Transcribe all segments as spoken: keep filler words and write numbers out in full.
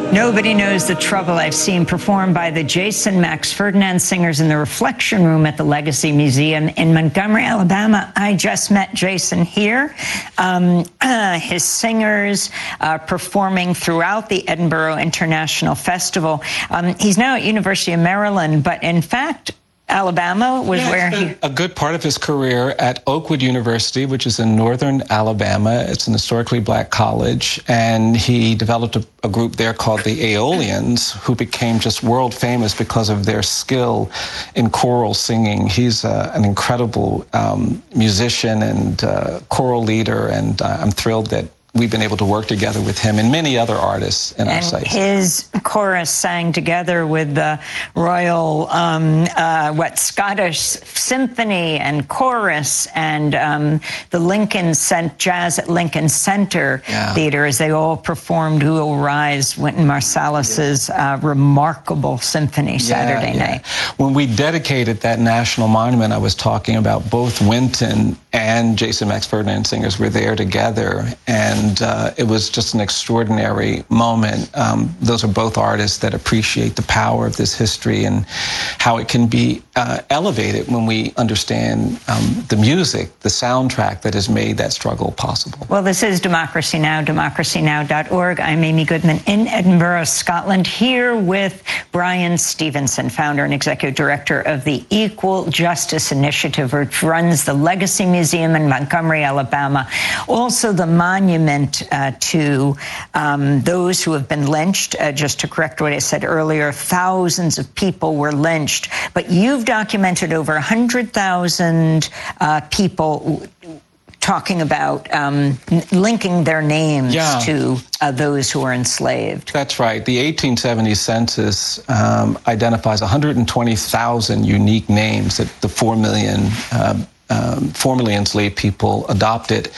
Nobody Knows the Trouble I've Seen, performed by the Jason Max Ferdinand Singers in the Reflection Room at the Legacy Museum in Montgomery, Alabama. I just met Jason here. Um, uh, his singers uh, performing throughout the Edinburgh International Festival. Um, he's now at University of Maryland, but in fact, Alabama was yeah, where he... A good part of his career at Oakwood University, which is in northern Alabama. It's an historically black college, and he developed a, a group there called the Aeolians, who became just world famous because of their skill in choral singing. He's uh, an incredible um, musician and uh, choral leader, and uh, I'm thrilled that we've been able to work together with him and many other artists in and our sites. His chorus sang together with the Royal, um, uh, what, Scottish Symphony and Chorus and um, the Lincoln Cent Jazz at Lincoln Center yeah. Theater, as they all performed "Who Will Rise," Wynton Marsalis's yeah. uh, remarkable symphony Saturday yeah, yeah. night. When we dedicated that national monument, I was talking about both Wynton and Jason Max Ferdinand Singers were there together, and And uh, it was just an extraordinary moment. Um, those are both artists that appreciate the power of this history and how it can be uh, elevated when we understand um, the music, the soundtrack that has made that struggle possible. Well, this is Democracy Now!, democracy now dot org. I'm Amy Goodman in Edinburgh, Scotland, here with Bryan Stevenson, founder and executive director of the Equal Justice Initiative, which runs the Legacy Museum in Montgomery, Alabama. Also, the monument Uh, to um, those who have been lynched. Uh, just to correct what I said earlier, thousands of people were lynched. But you've documented over one hundred thousand uh, people talking about um, linking their names yeah. to uh, those who were enslaved. That's right. The eighteen seventy census um, identifies one hundred twenty thousand unique names that the four million uh, Um, formerly enslaved people adopted,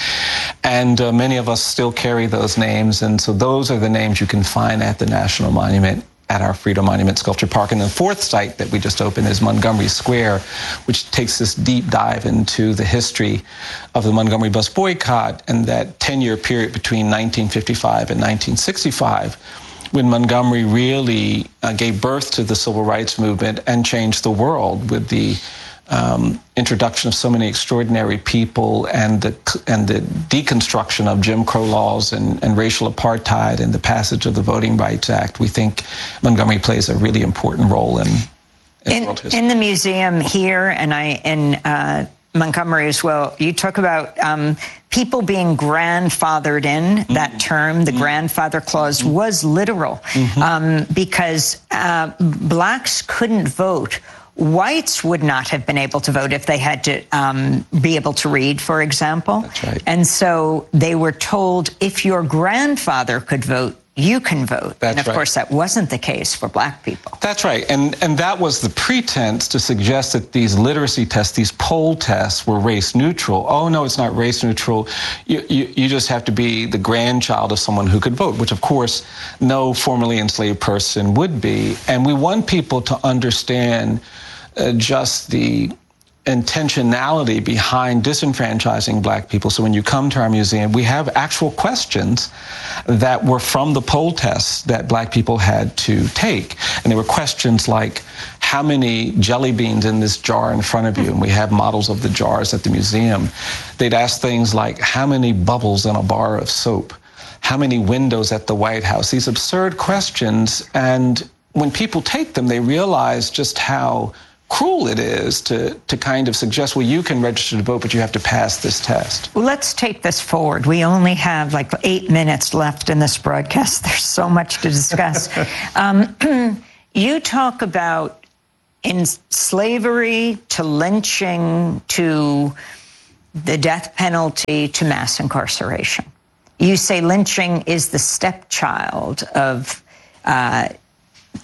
and uh, many of us still carry those names, and so those are the names you can find at the National Monument at our Freedom Monument Sculpture Park. And the fourth site that we just opened is Montgomery Square, which takes this deep dive into the history of the Montgomery bus boycott and that ten-year period between nineteen fifty-five and nineteen sixty-five, when Montgomery really uh, gave birth to the civil rights movement and changed the world with the Um, introduction of so many extraordinary people and the and the deconstruction of Jim Crow laws and, and racial apartheid and the passage of the Voting Rights Act. We think Montgomery plays a really important role in, in, in world history. In the museum here, and I in uh, Montgomery as well, you talk about um, people being grandfathered in. Mm-hmm. That term, the mm-hmm. grandfather clause, mm-hmm. was literal mm-hmm. um, because uh, blacks couldn't vote. Whites would not have been able to vote if they had to um, be able to read, for example. That's right. And so they were told, if your grandfather could vote, you can vote. That's and of right. course, that wasn't the case for black people. That's right. And and that was the pretense to suggest that these literacy tests, these poll tests, were race neutral. Oh, no, it's not race neutral. You, you, you just have to be the grandchild of someone who could vote, which, of course, no formerly enslaved person would be. And we want people to understand uh, just the intentionality behind disenfranchising black people. So when you come to our museum, we have actual questions that were from the poll tests that black people had to take. And there were questions like, how many jelly beans in this jar in front of you? And we have models of the jars at the museum. They'd ask things like, how many bubbles in a bar of soap? How many windows at the White House? These absurd questions. And when people take them, they realize just how cruel it is to, to kind of suggest, well, you can register to vote, but you have to pass this test. Well, let's take this forward. We only have like eight minutes left in this broadcast. There's so much to discuss. um, you talk about in slavery to lynching to the death penalty to mass incarceration. You say lynching is the stepchild of uh,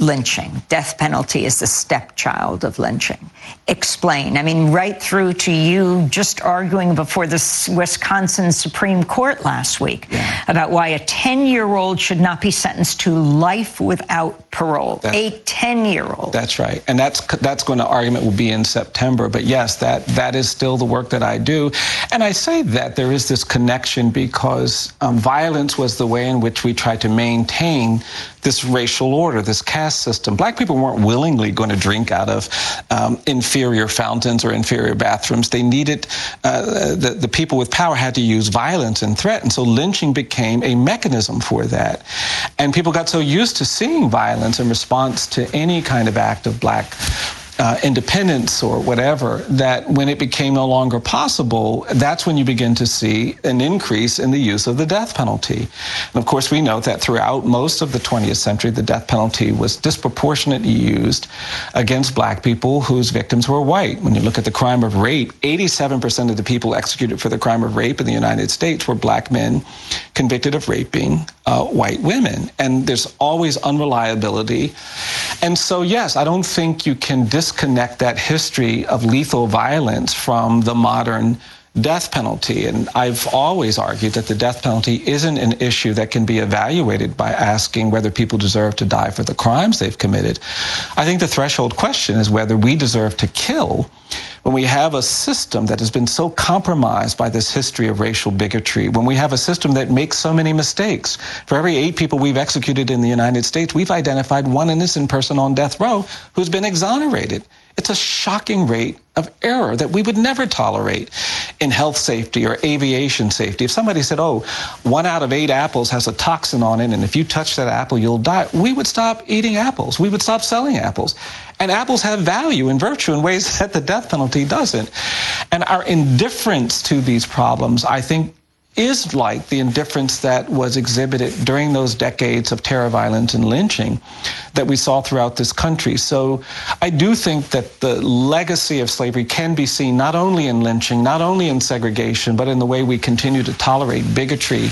lynching. Death penalty is the stepchild of lynching. Explain. I mean, right through to you just arguing before the Wisconsin Supreme Court last week yeah. about why a ten-year-old should not be sentenced to life without parole. That's, a ten-year-old. That's right. And that's that's going to argument will be in September. But yes, that that is still the work that I do. And I say that there is this connection because um, violence was the way in which we tried to maintain this racial order, this caste system. Black people weren't willingly going to drink out of um, inferior fountains or inferior bathrooms. They needed, uh, the, the people with power had to use violence and threat. And so lynching became a mechanism for that. And people got so used to seeing violence in response to any kind of act of black Uh, independence or whatever, that when it became no longer possible, that's when you begin to see an increase in the use of the death penalty. And of course, we know that throughout most of the twentieth century, the death penalty was disproportionately used against black people whose victims were white. When you look at the crime of rape, eighty-seven percent of the people executed for the crime of rape in the United States were black men convicted of raping uh, white women. And there's always unreliability. And so, yes, I don't think you can disconnect that history of lethal violence from the modern death penalty. And I've always argued that the death penalty isn't an issue that can be evaluated by asking whether people deserve to die for the crimes they've committed. I think the threshold question is whether we deserve to kill when we have a system that has been so compromised by this history of racial bigotry, when we have a system that makes so many mistakes. For every eight people we've executed in the United States, we've identified one innocent person on death row who's been exonerated. It's a shocking rate of error that we would never tolerate in health safety or aviation safety. If somebody said, oh, one out of eight apples has a toxin on it, and if you touch that apple, you'll die, we would stop eating apples. We would stop selling apples. And apples have value and virtue in ways that the death penalty doesn't. And our indifference to these problems, I think, is like the indifference that was exhibited during those decades of terror, violence, and lynching that we saw throughout this country. So I do think that the legacy of slavery can be seen not only in lynching, not only in segregation, but in the way we continue to tolerate bigotry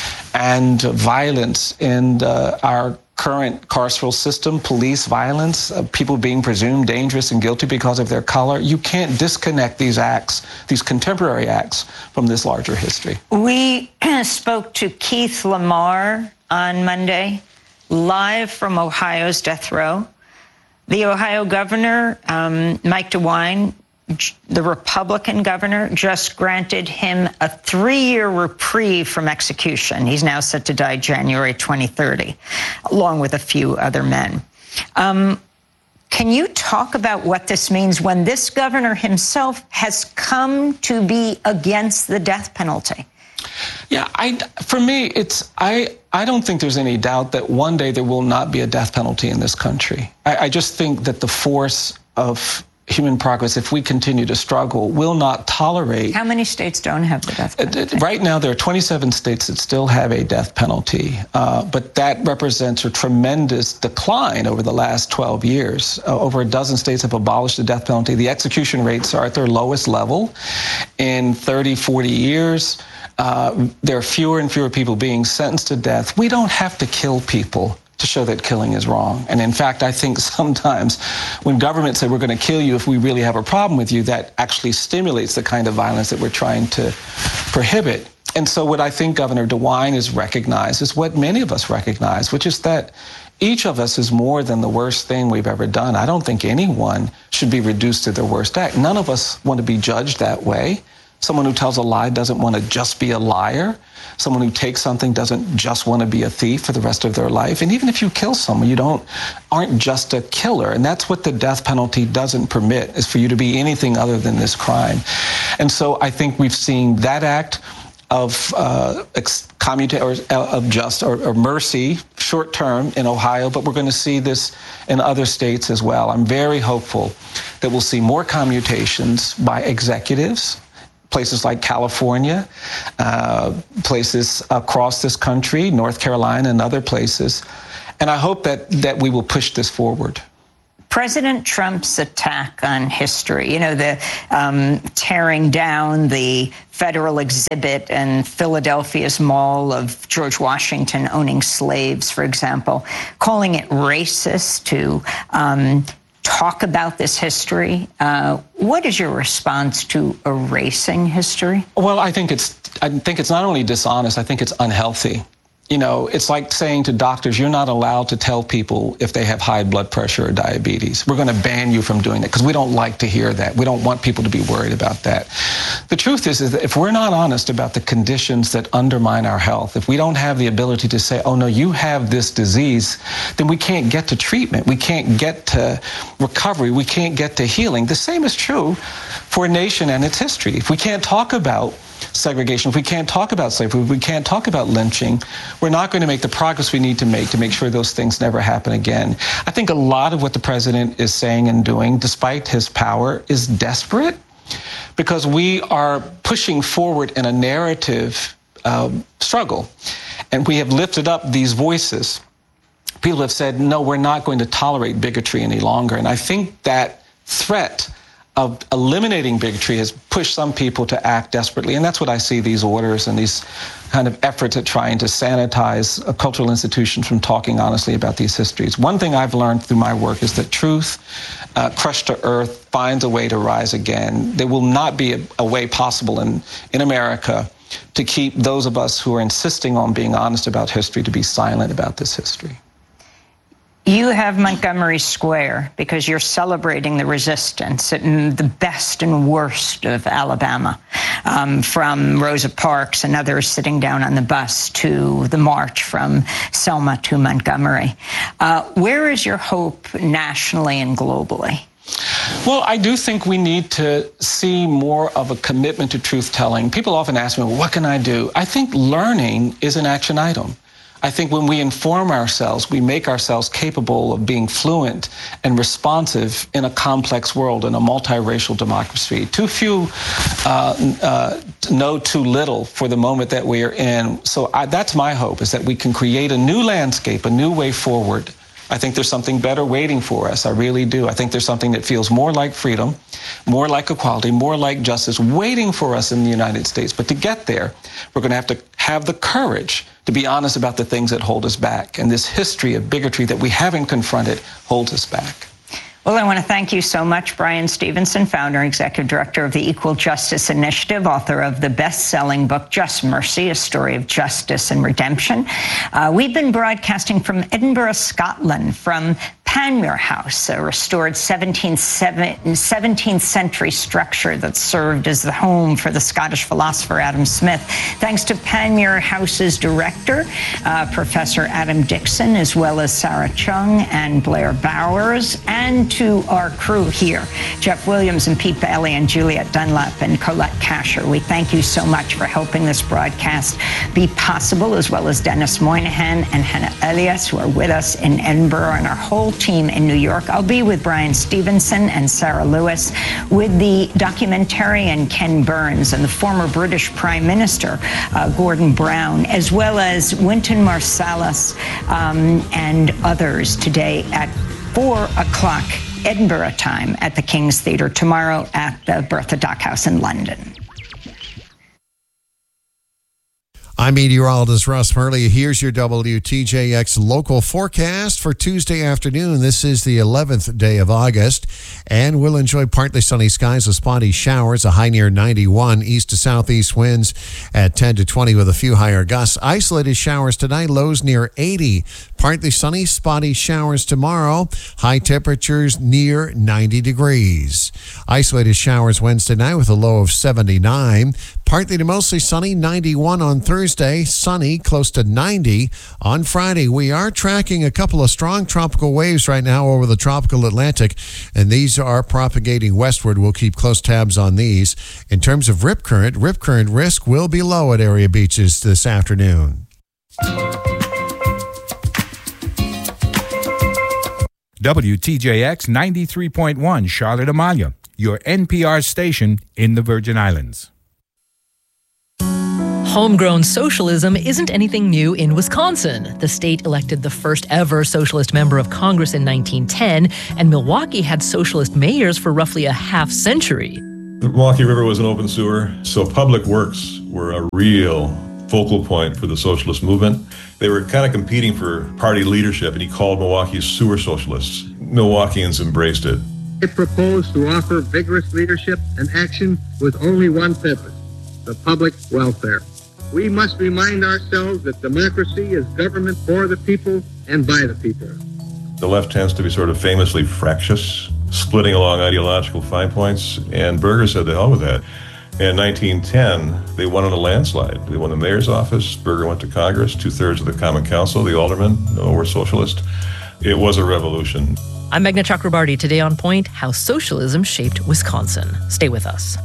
and violence in uh, our current carceral system, police violence, uh, people being presumed dangerous and guilty because of their color. You can't disconnect these acts, these contemporary acts, from this larger history. We spoke to Keith Lamar on Monday, live from Ohio's death row. The Ohio governor, um, Mike DeWine, the Republican governor, just granted him a three-year reprieve from execution. He's now set to die January twenty thirty, along with a few other men. Um, can you talk about what this means when this governor himself has come to be against the death penalty? Yeah, I, for me, it's I. I don't think there's any doubt that one day there will not be a death penalty in this country. I, I just think that the force of human progress, if we continue to struggle, will not tolerate. How many states don't have the death penalty? Right now, there are twenty-seven states that still have a death penalty, uh, but that represents a tremendous decline over the last twelve years. Uh, over a dozen states have abolished the death penalty. The execution rates are at their lowest level in thirty, forty years. Uh, there are fewer and fewer people being sentenced to death. We don't have to kill people to show that killing is wrong. And in fact, I think sometimes when governments say we're going to kill you if we really have a problem with you, that actually stimulates the kind of violence that we're trying to prohibit. And so what I think Governor DeWine has recognized is what many of us recognize, which is that each of us is more than the worst thing we've ever done. I don't think anyone should be reduced to their worst act. None of us want to be judged that way. Someone who tells a lie doesn't want to just be a liar. Someone who takes something doesn't just want to be a thief for the rest of their life. And even if you kill someone, you don't aren't just a killer. And that's what the death penalty doesn't permit, is for you to be anything other than this crime. And so I think we've seen that act of uh, commuta- or uh, of just or, or mercy short term in Ohio, but we're going to see this in other states as well. I'm very hopeful that we'll see more commutations by executives, places like California, uh, places across this country, North Carolina and other places. And I hope that, that we will push this forward. President Trump's attack on history, you know, the um, tearing down the federal exhibit in Philadelphia's Mall of George Washington owning slaves, for example, calling it racist to um, talk about this history. Uh, what is your response to erasing history? Well, I think it's I think it's not only dishonest, I think it's unhealthy. You know, it's like saying to doctors, you're not allowed to tell people if they have high blood pressure or diabetes. We're going to ban you from doing that because we don't like to hear that. We don't want people to be worried about that. The truth is, is that if we're not honest about the conditions that undermine our health, if we don't have the ability to say, oh, no, you have this disease, then we can't get to treatment. We can't get to recovery. We can't get to healing. The same is true for a nation and its history. If we can't talk about segregation, if we can't talk about slavery, if we can't talk about lynching, we're not going to make the progress we need to make to make sure those things never happen again. I think a lot of what the president is saying and doing, despite his power, is desperate because we are pushing forward in a narrative um, struggle. And we have lifted up these voices. People have said, no, we're not going to tolerate bigotry any longer. And I think that threat of eliminating bigotry has pushed some people to act desperately. And that's what I see these orders and these kind of efforts at trying to sanitize a cultural institution from talking honestly about these histories. One thing I've learned through my work is that truth, uh, crushed to earth, finds a way to rise again. There will not be a, a way possible in, in America to keep those of us who are insisting on being honest about history to be silent about this history. You have Montgomery Square because you're celebrating the resistance and the best and worst of Alabama, um, from Rosa Parks and others sitting down on the bus to the march from Selma to Montgomery. Uh, where is your hope nationally and globally? Well, I do think we need to see more of a commitment to truth-telling. People often ask me, well, what can I do? I think learning is an action item. I think when we inform ourselves, we make ourselves capable of being fluent and responsive in a complex world, in a multiracial democracy. Too few uh, uh, know too little for the moment that we are in. So I, that's my hope, is that we can create a new landscape, a new way forward. I think there's something better waiting for us. I really do. I think there's something that feels more like freedom, more like equality, more like justice waiting for us in the United States. But to get there, we're going to have to have the courage to be honest about the things that hold us back. And this history of bigotry that we haven't confronted holds us back. Well, I want to thank you so much, Bryan Stevenson, founder and executive director of the Equal Justice Initiative, author of the best-selling book, Just Mercy, A Story of Justice and Redemption. Uh, we've been broadcasting from Edinburgh, Scotland, from Panmure House, a restored seventeenth century structure that served as the home for the Scottish philosopher Adam Smith. Thanks to Panmure House's director, uh, Professor Adam Dixon, as well as Sarah Chung and Blair Bowers, and to our crew here, Jeff Williams and Pete Bailey and Juliet Dunlap and Colette Kasher. We thank you so much for helping this broadcast be possible, as well as Dennis Moynihan and Hannah Elias, who are with us in Edinburgh, and our whole team in New York. I'll be with Bryan Stevenson and Sarah Lewis, with the documentarian Ken Burns and the former British Prime Minister uh, Gordon Brown, as well as Wynton Marsalis um, and others today at four o'clock Edinburgh time at the King's Theatre, tomorrow at the Bertha Dock House in London. I'm meteorologist Russ Murley. Here's your W T J X local forecast for Tuesday afternoon. This is the eleventh day of August, and we'll enjoy partly sunny skies with spotty showers, a high near ninety-one, east to southeast winds at ten to twenty with a few higher gusts. Isolated showers tonight, lows near eighty. Partly sunny, spotty showers tomorrow, high temperatures near ninety degrees. Isolated showers Wednesday night with a low of seventy-nine. Partly to mostly sunny, ninety-one on Thursday, sunny, close to ninety on Friday. We are tracking a couple of strong tropical waves right now over the tropical Atlantic, and these are propagating westward. We'll keep close tabs on these. In terms of rip current, rip current risk will be low at area beaches this afternoon. W T J X ninety-three point one, Charlotte Amalia, your N P R station in the Virgin Islands. Homegrown socialism isn't anything new in Wisconsin. The state elected the first ever socialist member of Congress in nineteen ten, and Milwaukee had socialist mayors for roughly a half century. The Milwaukee River was an open sewer, so public works were a real focal point for the socialist movement. They were kind of competing for party leadership, and he called Milwaukee sewer socialists. Milwaukeeans embraced it. It proposed to offer vigorous leadership and action with only one purpose: the public welfare. We must remind ourselves that democracy is government for the people and by the people. The left tends to be sort of famously fractious, splitting along ideological fine points, and Berger said, "The hell with that." In nineteen ten, they won in a landslide. They won the mayor's office. Berger went to Congress. Two-thirds of the Common Council, the aldermen, no, were socialist. It was a revolution. I'm Meghna Chakrabarti. Today on Point, how socialism shaped Wisconsin. Stay with us.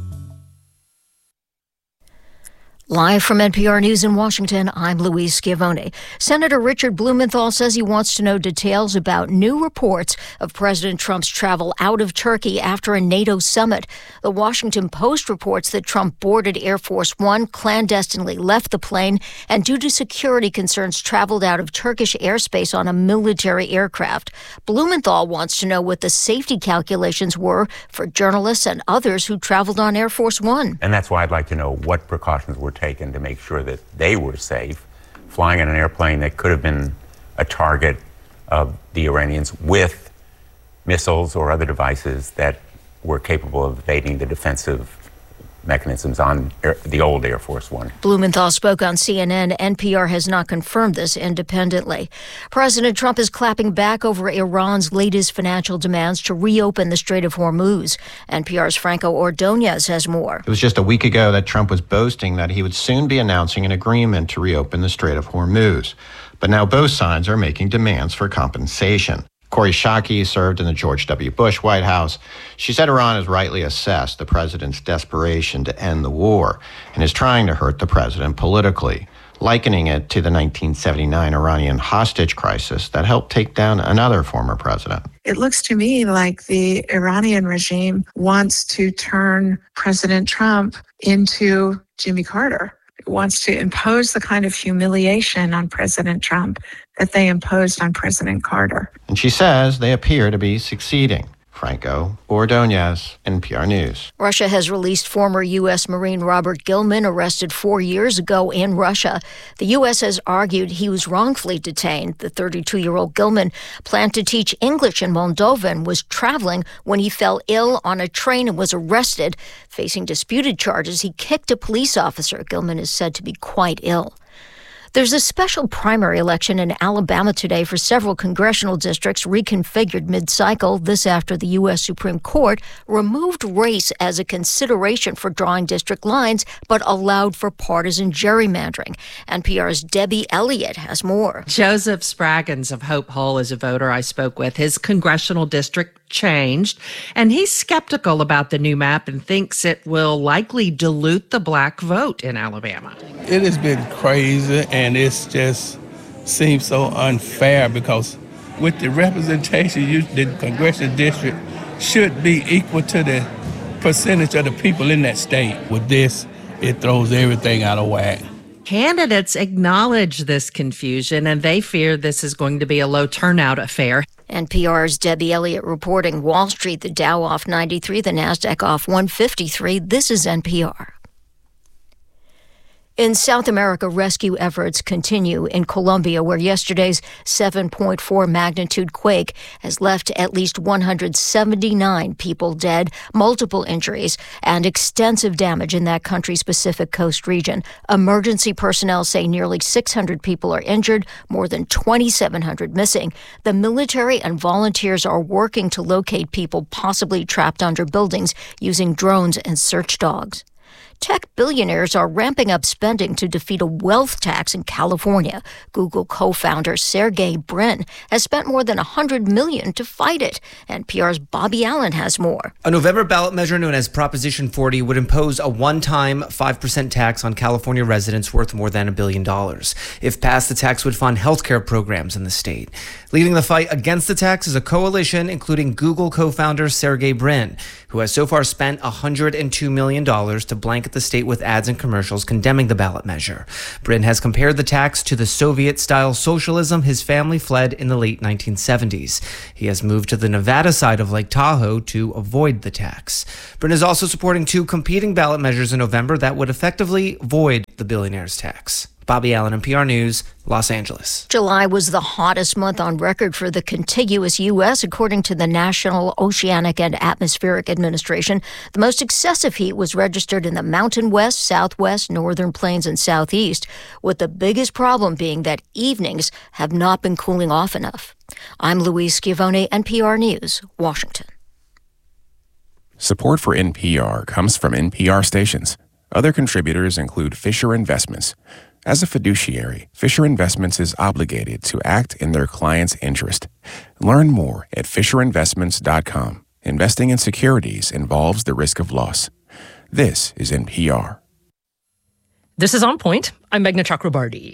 Live from N P R News in Washington, I'm Louise Schiavone. Senator Richard Blumenthal says he wants to know details about new reports of President Trump's travel out of Turkey after a NATO summit. The Washington Post reports that Trump boarded Air Force One, clandestinely left the plane, and due to security concerns traveled out of Turkish airspace on a military aircraft. Blumenthal wants to know what the safety calculations were for journalists and others who traveled on Air Force One. And that's why I'd like to know what precautions were taken taken to make sure that they were safe, flying in an airplane that could have been a target of the Iranians with missiles or other devices that were capable of evading the defensive mechanisms on air, the old Air Force One. Blumenthal spoke on C N N. N P R has not confirmed this independently. President Trump is clapping back over Iran's latest financial demands to reopen the Strait of Hormuz. N P R's Franco Ordonez has more. It was just a week ago that Trump was boasting that he would soon be announcing an agreement to reopen the Strait of Hormuz. But now both sides are making demands for compensation. Kori Schake served in the George W. Bush White House. She said Iran has rightly assessed the president's desperation to end the war and is trying to hurt the president politically, likening it to the nineteen seventy-nine Iranian hostage crisis that helped take down another former president. It looks to me like the Iranian regime wants to turn President Trump into Jimmy Carter. It wants to impose the kind of humiliation on President Trump that they imposed on President Carter. And she says they appear to be succeeding. Franco Ordonez, N P R News. Russia has released former U S Marine Robert Gilman, arrested four years ago in Russia. The U S has argued he was wrongfully detained. The thirty-two-year-old Gilman planned to teach English in Moldova and was traveling when he fell ill on a train and was arrested. Facing disputed charges, he kicked a police officer. Gilman is said to be quite ill. There's a special primary election in Alabama today for several congressional districts reconfigured mid-cycle. This after the U S Supreme Court removed race as a consideration for drawing district lines, but allowed for partisan gerrymandering. N P R's Debbie Elliott has more. Joseph Spraggins of Hope Hull is a voter I spoke with. His congressional district changed, and he's skeptical about the new map and thinks it will likely dilute the black vote in Alabama. It has been crazy, and it's just seems so unfair because with the representation, you, the congressional district should be equal to the percentage of the people in that state. With this, it throws everything out of whack. Candidates acknowledge this confusion, and they fear this is going to be a low turnout affair. N P R's Debbie Elliott reporting. Wall Street, the Dow off ninety-three, the NASDAQ off one fifty-three. This is N P R. In South America, rescue efforts continue in Colombia, where yesterday's seven point four magnitude quake has left at least one hundred seventy-nine people dead, multiple injuries, and extensive damage in that country's Pacific Coast region. Emergency personnel say nearly six hundred people are injured, more than twenty-seven hundred missing. The military and volunteers are working to locate people possibly trapped under buildings using drones and search dogs. Tech billionaires are ramping up spending to defeat a wealth tax in California. Google co-founder Sergey Brin has spent more than one hundred million dollars to fight it. N P R's Bobby Allen has more. A November ballot measure known as Proposition forty would impose a one-time five percent tax on California residents worth more than a billion dollars. If passed, the tax would fund healthcare programs in the state. Leading the fight against the tax is a coalition including Google co-founder Sergey Brin, who has so far spent one hundred two million dollars to blanket market the state with ads and commercials condemning the ballot measure. Brin has compared the tax to the Soviet-style socialism his family fled in the late nineteen seventies. He has moved to the Nevada side of Lake Tahoe to avoid the tax. Brin is also supporting two competing ballot measures in November that would effectively void the billionaire's tax. Bobby Allen, N P R News, Los Angeles. July was the hottest month on record for the contiguous U S, according to the National Oceanic and Atmospheric Administration. The most excessive heat was registered in the Mountain West, Southwest, Northern Plains, and Southeast, with the biggest problem being that evenings have not been cooling off enough. I'm Louise Schiavone, N P R News, Washington. Support for N P R comes from N P R stations. Other contributors include Fisher Investments. As a fiduciary, Fisher Investments is obligated to act in their client's interest. Learn more at fisher investments dot com. Investing in securities involves the risk of loss. This is N P R. This is On Point. I'm Meghna Chakrabarti.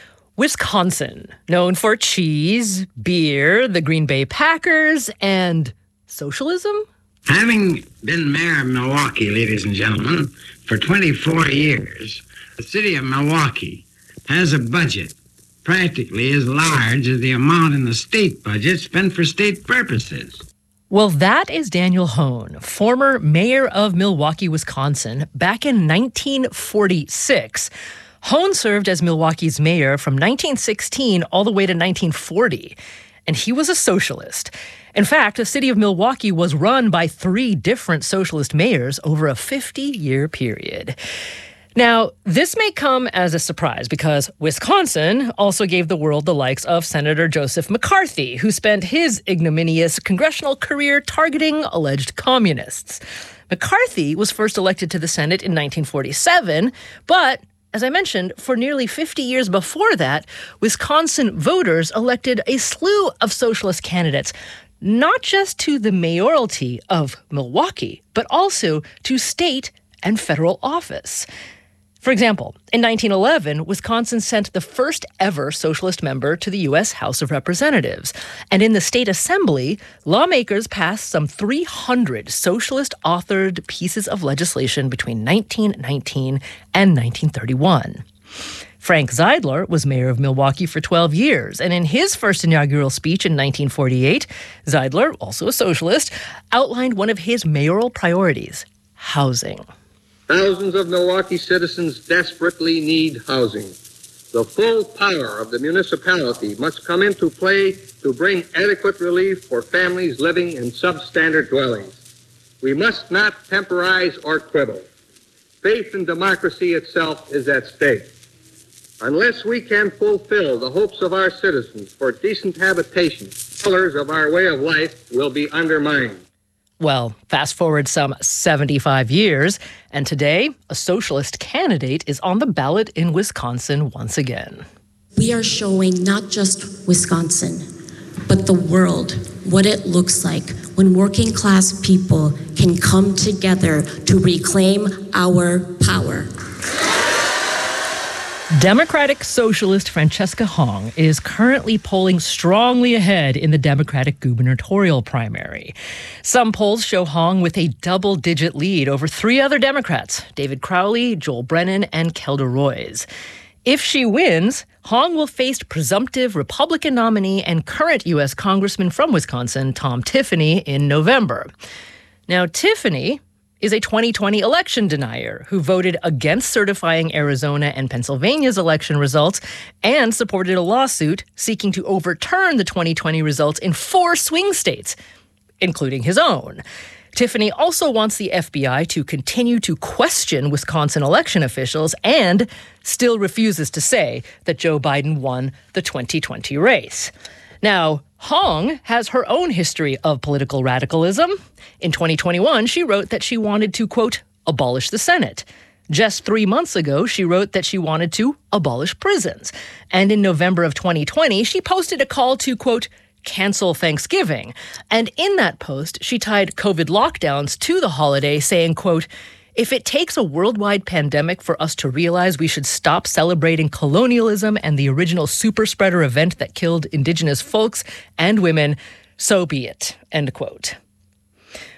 Wisconsin, known for cheese, beer, the Green Bay Packers, and socialism? Having been mayor of Milwaukee, ladies and gentlemen, for twenty-four years, the city of Milwaukee has a budget practically as large as the amount in the state budget spent for state purposes. Well, that is Daniel Hoan, former mayor of Milwaukee, Wisconsin, back in nineteen forty-six. Hoan served as Milwaukee's mayor from nineteen sixteen all the way to nineteen forty, and he was a socialist. In fact, the city of Milwaukee was run by three different socialist mayors over a fifty-year period. Now, this may come as a surprise because Wisconsin also gave the world the likes of Senator Joseph McCarthy, who spent his ignominious congressional career targeting alleged communists. McCarthy was first elected to the Senate in nineteen forty-seven, but as I mentioned, for nearly fifty years before that, Wisconsin voters elected a slew of socialist candidates, not just to the mayoralty of Milwaukee, but also to state and federal office. For example, in nineteen eleven, Wisconsin sent the first ever socialist member to the U S House of Representatives. And in the state assembly, lawmakers passed some three hundred socialist-authored pieces of legislation between nineteen nineteen and nineteen thirty-one. Frank Zeidler was mayor of Milwaukee for twelve years, and in his first inaugural speech in nineteen forty-eight, Zeidler, also a socialist, outlined one of his mayoral priorities: housing. Thousands of Milwaukee citizens desperately need housing. The full power of the municipality must come into play to bring adequate relief for families living in substandard dwellings. We must not temporize or quibble. Faith in democracy itself is at stake. Unless we can fulfill the hopes of our citizens for decent habitation, pillars of our way of life will be undermined. Well, fast forward some seventy-five years, and today, a socialist candidate is on the ballot in Wisconsin once again. We are showing not just Wisconsin, but the world what it looks like when working class people can come together to reclaim our power. Democratic socialist Francesca Hong is currently polling strongly ahead in the Democratic gubernatorial primary. Some polls show Hong with a double-digit lead over three other Democrats, David Crowley, Joel Brennan, and Kelda Roys. If she wins, Hong will face presumptive Republican nominee and current U S Congressman from Wisconsin, Tom Tiffany, in November. Now, Tiffany is a twenty twenty election denier who voted against certifying Arizona and Pennsylvania's election results and supported a lawsuit seeking to overturn the twenty twenty results in four swing states, including his own. Tiffany also wants the F B I to continue to question Wisconsin election officials and still refuses to say that Joe Biden won the twenty twenty race. Now, Hong has her own history of political radicalism. In twenty twenty-one, she wrote that she wanted to, quote, abolish the Senate. Just three months ago, she wrote that she wanted to abolish prisons. And in November of twenty twenty, she posted a call to, quote, cancel Thanksgiving. And in that post, she tied COVID lockdowns to the holiday, saying, quote, if it takes a worldwide pandemic for us to realize we should stop celebrating colonialism and the original super spreader event that killed indigenous folks and women, so be it, end quote.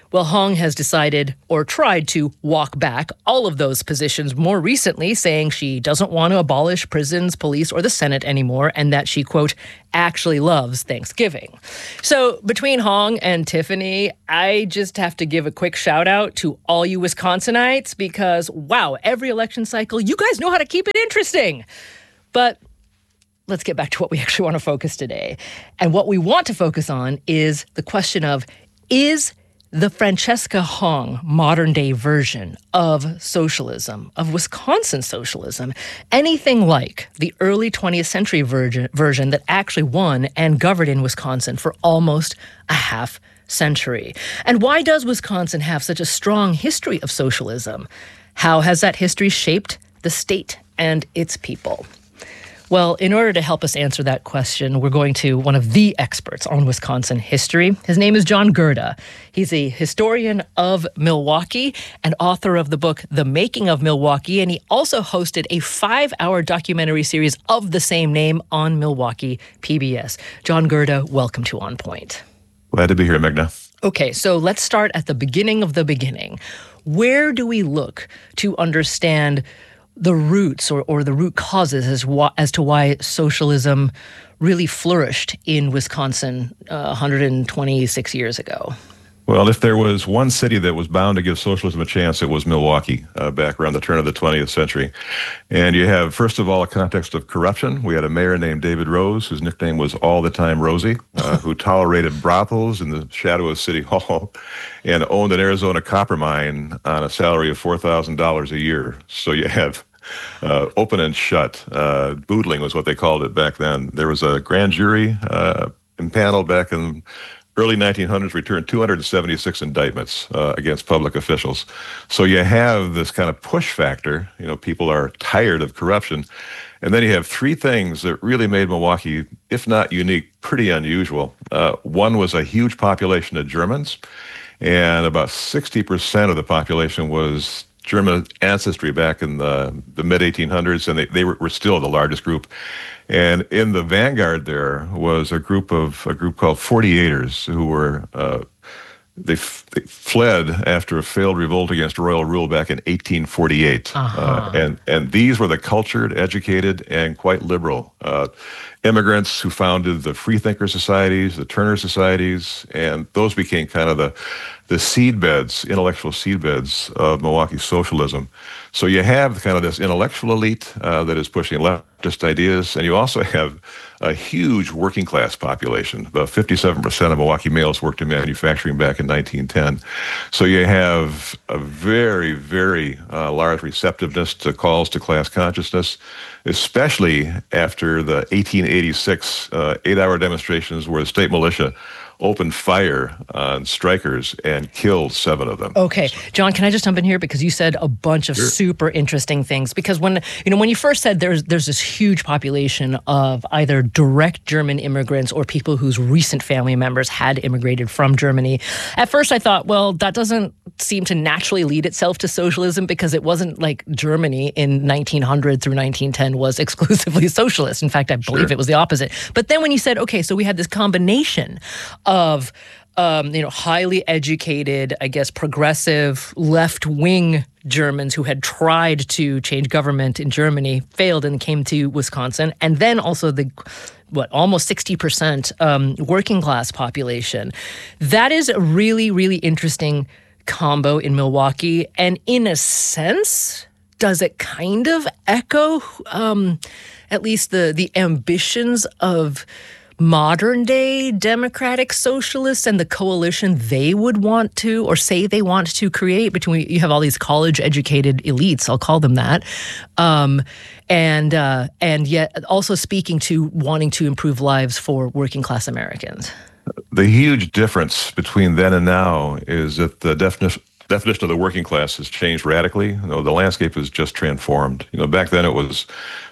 Well, Hong has decided or tried to walk back all of those positions more recently, saying she doesn't want to abolish prisons, police, or the Senate anymore, and that she, quote, actually loves Thanksgiving. So between Hong and Tiffany, I just have to give a quick shout out to all you Wisconsinites because, wow, every election cycle, you guys know how to keep it interesting. But let's get back to what we actually want to focus today. And what we want to focus on is the question of, is the Francesca Hong modern-day version of socialism, of Wisconsin socialism, anything like the early twentieth century version, version that actually won and governed in Wisconsin for almost a half century? And why does Wisconsin have such a strong history of socialism? How has that history shaped the state and its people? Well, in order to help us answer that question, we're going to one of the experts on Wisconsin history. His name is John Gerda. He's a historian of Milwaukee and author of the book, The Making of Milwaukee, and he also hosted a five-hour documentary series of the same name on Milwaukee P B S. John Gerda, welcome to On Point. Glad to be here, Megna. Okay, so let's start at the beginning of the beginning. Where do we look to understand the roots or, or the root causes as, wa- as to why socialism really flourished in Wisconsin uh, one hundred twenty-six years ago? Well, if there was one city that was bound to give socialism a chance, it was Milwaukee uh, back around the turn of the twentieth century. And you have, first of all, a context of corruption. We had a mayor named David Rose, whose nickname was All the Time Rosie, uh, who tolerated brothels in the shadow of City Hall and owned an Arizona copper mine on a salary of four thousand dollars a year. So you have Uh, open and shut. Uh, boodling was what they called it back then. There was a grand jury uh, impaneled back in early nineteen hundreds, returned two hundred seventy-six indictments uh, against public officials. So you have this kind of push factor. You know, people are tired of corruption. And then you have three things that really made Milwaukee, if not unique, pretty unusual. Uh, one was a huge population of Germans, and about sixty percent of the population was German ancestry back in the, the mid eighteen hundreds, and they, they were, were still the largest group. And in the vanguard there was a group of a group called forty-eighters who were uh, they, f- they fled after a failed revolt against royal rule back in eighteen forty-eight. Uh-huh. Uh, and and these were the cultured, educated, and quite liberal uh, immigrants who founded the Freethinker Societies, the Turner Societies, and those became kind of the the seedbeds, intellectual seedbeds of Milwaukee socialism. So you have kind of this intellectual elite uh, that is pushing leftist ideas, and you also have a huge working class population. About fifty-seven percent of Milwaukee males worked in manufacturing back in nineteen ten. So you have a very, very uh, large receptiveness to calls to class consciousness, especially after the eighteen eighty-six uh, eight-hour demonstrations where the state militia opened fire on strikers and killed seven of them. Okay, John, can I just jump in here because you said a bunch of Sure. super interesting things. Because when you know when you first said there's there's this huge population of either direct German immigrants or people whose recent family members had immigrated from Germany, at first I thought, well, that doesn't seem to naturally lead itself to socialism because it wasn't like Germany in nineteen hundred through nineteen ten was exclusively socialist. In fact, I believe Sure. it was the opposite. But then when you said, okay, so we had this combination of um, you know, highly educated, I guess, progressive, left-wing Germans who had tried to change government in Germany, failed, and came to Wisconsin, and then also the what almost sixty percent um, working class population. That is a really, really interesting combo in Milwaukee, and in a sense, does it kind of echo um, at least the the ambitions of modern day democratic socialists and the coalition they would want to or say they want to create between, you have all these college educated elites, I'll call them that, um, and uh, and yet also speaking to wanting to improve lives for working class Americans? The huge difference between then and now is that the definition definition of the working class has changed radically. You know, the landscape has just transformed. You know, back then it was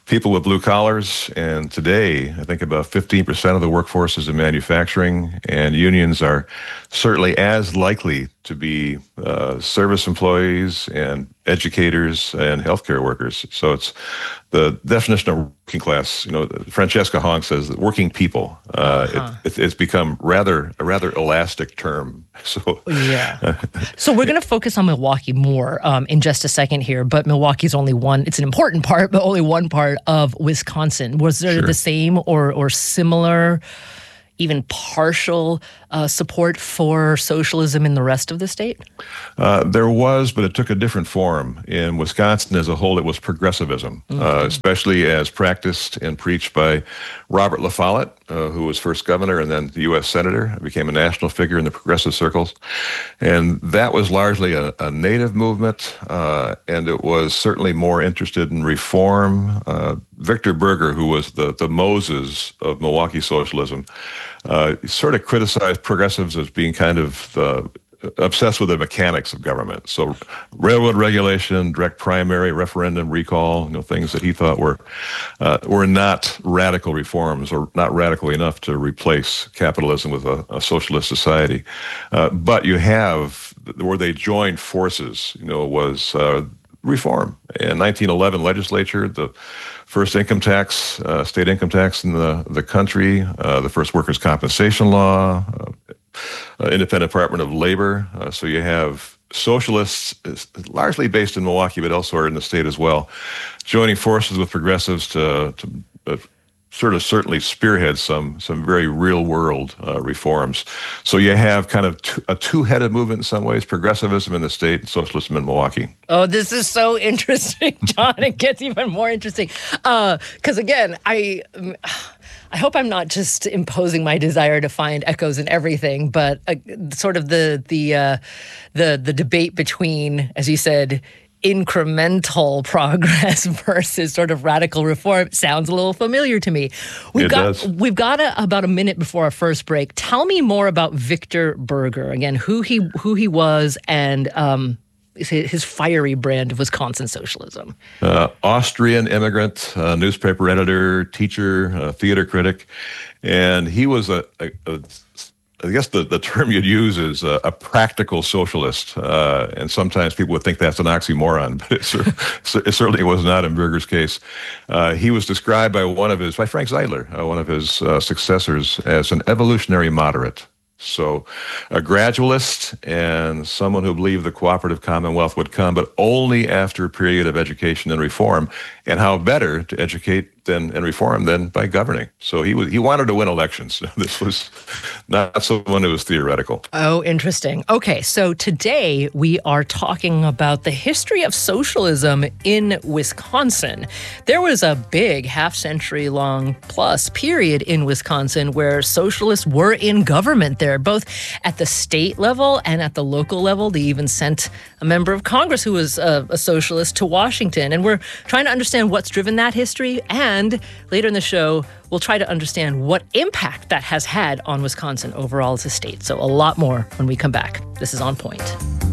people with blue collars. And today, I think about fifteen percent of the workforce is in manufacturing, and unions are certainly as likely to be uh, service employees and educators and healthcare workers. So it's the definition of working class. You know, Francesca Hong says that working people. Uh, uh-huh. it, it, it's become rather a rather elastic term. So yeah. So we're going to focus on Milwaukee more um, in just a second here. But Milwaukee's only one. It's an important part, but only one part of Wisconsin. Was there sure. the same or or similar, even partial uh, support for socialism in the rest of the state? Uh, there was, but it took a different form. In Wisconsin as a whole, it was progressivism, mm-hmm. uh, especially as practiced and preached by Robert La Follette, uh, who was first governor and then the U S senator, became a national figure in the progressive circles. And that was largely a, a native movement, uh, and it was certainly more interested in reform. Uh, Victor Berger, who was the, the Moses of Milwaukee socialism, uh, sort of criticized progressives as being kind of uh, obsessed with the mechanics of government. So railroad regulation, direct primary, referendum, recall, you know, things that he thought were uh, were not radical reforms or not radical enough to replace capitalism with a, a socialist society. Uh, but you have, where they joined forces, you know, was uh, reform. In nineteen eleven legislature, the first income tax, uh, state income tax in the, the country, uh, the first workers' compensation law, uh, uh, independent Department of Labor. Uh, so you have socialists, largely based in Milwaukee, but elsewhere in the state as well, joining forces with progressives to, to uh, sort of certainly spearhead some some very real-world uh, reforms. So you have kind of t- a two-headed movement in some ways, progressivism in the state and socialism in Milwaukee. Oh, this is so interesting, John. It gets even more interesting. Because, uh, again, I... I hope I'm not just imposing my desire to find echoes in everything, but uh, sort of the the uh, the the debate between, as you said, incremental progress versus sort of radical reform sounds a little familiar to me. We've it got does. we've got a, about a minute before our first break. Tell me more about Victor Berger again, who he who he was, and um, his fiery brand of Wisconsin socialism. Uh, Austrian immigrant, uh, newspaper editor, teacher, uh, theater critic, and he was a, a, a I guess the, the term you'd use is a, a practical socialist, uh, and sometimes people would think that's an oxymoron, but it, it certainly was not in Berger's case. Uh, he was described by one of his, by Frank Zeidler, uh, one of his uh, successors, as an evolutionary moderate. So a gradualist and someone who believed the cooperative commonwealth would come, but only after a period of education and reform. And how better to educate than and reform than by governing. So he was he wanted to win elections. This was not someone who was theoretical. Oh, interesting. Okay, so today we are talking about the history of socialism in Wisconsin. There was a big half-century long plus period in Wisconsin where socialists were in government there, both at the state level and at the local level. They even sent a member of Congress who was a, a socialist to Washington. And we're trying to understand what's driven that history, and later in the show, we'll try to understand what impact that has had on Wisconsin overall as a state. So a lot more when we come back. This is On Point.